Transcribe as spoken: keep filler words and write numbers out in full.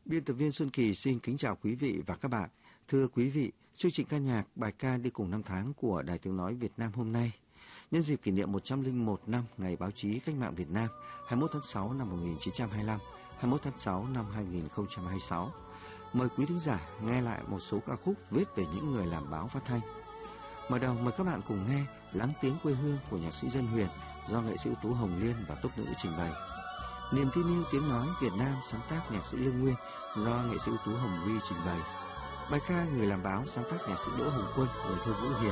Biên tập viên Xuân Kỳ xin kính chào quý vị và các bạn. Thưa quý vị, chương trình ca nhạc bài ca đi cùng năm tháng của Đài Tiếng nói Việt Nam hôm nay, nhân dịp kỷ niệm một trăm lẻ một năm Ngày Báo chí Cách mạng Việt Nam, hai mươi mốt tháng sáu năm một nghìn chín trăm hai mươi lăm, hai mươi mốt tháng sáu năm hai nghìn không trăm hai mươi sáu. Mời quý thính giả nghe lại một số ca khúc viết về những người làm báo phát thanh. Mở đầu mời các bạn cùng nghe Lắng tiếng quê hương của nhạc sĩ Dân Huyền do nghệ sĩ ưu tú Hồng Liên và Túc Nữ trình bày. Niềm tin yêu tiếng nói Việt Nam sáng tác nhạc sĩ Lương Nguyên do nghệ sĩ ưu tú Hồng Vi trình bày. Bài ca Người làm báo sáng tác nhạc sĩ Đỗ Hồng Quân, người thơ Vũ Hiền